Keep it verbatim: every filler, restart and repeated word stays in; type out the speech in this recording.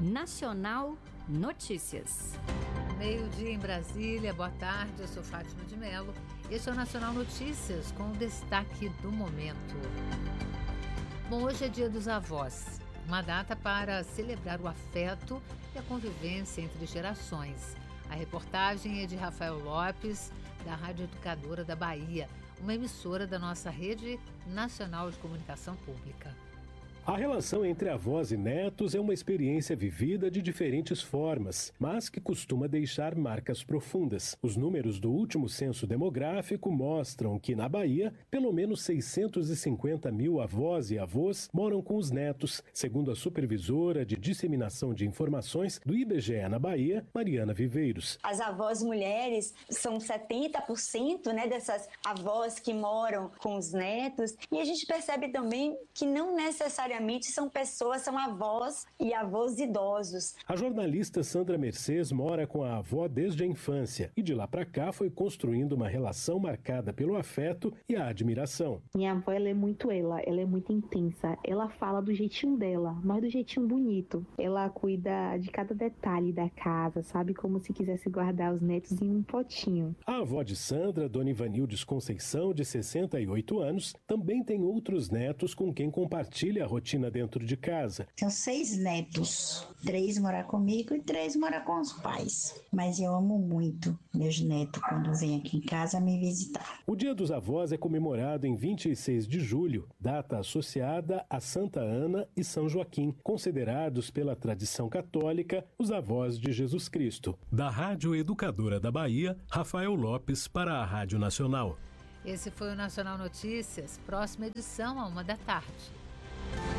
Nacional Notícias. Meio-dia em Brasília, boa tarde, eu sou Fátima de Mello. Este é o Nacional Notícias com o destaque do momento. Bom, hoje é Dia dos Avós, uma data para celebrar o afeto e a convivência entre gerações. A reportagem é de Rafael Lopes, da Rádio Educadora da Bahia, uma emissora da nossa Rede Nacional de Comunicação Pública. A relação entre avós e netos é uma experiência vivida de diferentes formas, mas que costuma deixar marcas profundas. Os números do último censo demográfico mostram que, na Bahia, pelo menos seiscentos e cinquenta mil avós e avós moram com os netos, segundo a supervisora de disseminação de informações do I B G E na Bahia, Mariana Viveiros. As avós mulheres são setenta por cento, né, dessas avós que moram com os netos, e a gente percebe também que não necessariamente são pessoas, são avós e avós idosos. A jornalista Sandra Mercedes mora com a avó desde a infância e de lá para cá foi construindo uma relação marcada pelo afeto e a admiração. Minha avó, ela é muito ela, ela é muito intensa. Ela fala do jeitinho dela, mas do jeitinho bonito. Ela cuida de cada detalhe da casa, sabe? Como se quisesse guardar os netos em um potinho. A avó de Sandra, Dona Ivanildes Conceição, de sessenta e oito anos, também tem outros netos com quem compartilha a rotina dentro de casa. Tenho seis netos, três moram comigo e três moram com os pais. Mas eu amo muito meus netos quando vêm aqui em casa me visitar. O Dia dos Avós é comemorado em vinte e seis de julho, data associada a Santa Ana e São Joaquim, considerados pela tradição católica os avós de Jesus Cristo. Da Rádio Educadora da Bahia, Rafael Lopes para a Rádio Nacional. Esse foi o Nacional Notícias, próxima edição a uma da tarde.